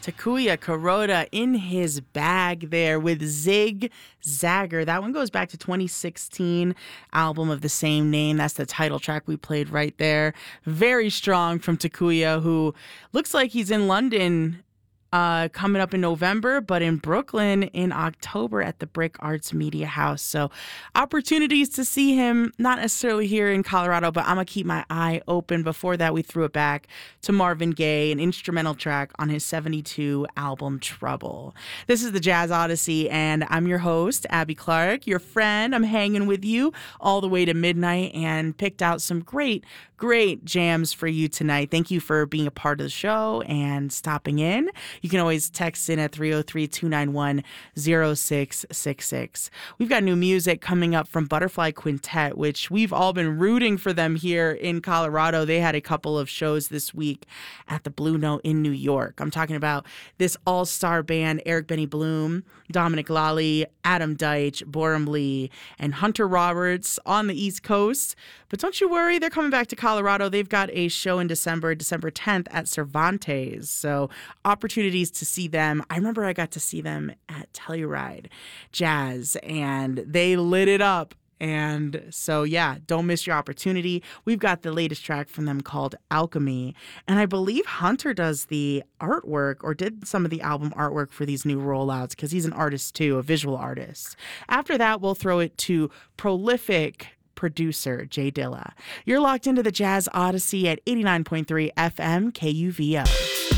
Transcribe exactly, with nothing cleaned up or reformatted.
Takuya Kuroda in his bag there with Zig Zagger. That one goes back to twenty sixteen, album of the same name. That's the title track we played right there. Very strong from Takuya, who looks like he's in London Uh, coming up in November, but in Brooklyn in October at the Brick Arts Media House. So opportunities to see him, not necessarily here in Colorado, but I'm going to keep my eye open. Before that, we threw it back to Marvin Gaye, an instrumental track on his seventy-two album Trouble. This is the Jazz Odyssey, and I'm your host, Abby Clark, your friend. I'm hanging with you all the way to midnight and picked out some great, great jams for you tonight. Thank you for being a part of the show and stopping in. You can always text in at three oh three, two nine one, oh six six six. We've got new music coming up from Butterfly Quintet, which we've all been rooting for them here in Colorado. They had a couple of shows this week at the Blue Note in New York. I'm talking about this all-star band, Eric Benny Bloom, Dominic Lally, Adam Deitch, Boram Lee, and Hunter Roberts on the East Coast. But don't you worry, they're coming back to Colorado. They've got a show in December, December tenth at Cervantes. So opportunities to see them. I remember I got to see them at Telluride Jazz, and they lit it up. And so, yeah, don't miss your opportunity. We've got the latest track from them called Alchemy. And I believe Hunter does the artwork or did some of the album artwork for these new rollouts because he's an artist too, a visual artist. After that, we'll throw it to prolific producer Jay Dilla. You're locked into the Jazz Odyssey at eighty-nine point three F M K U V O.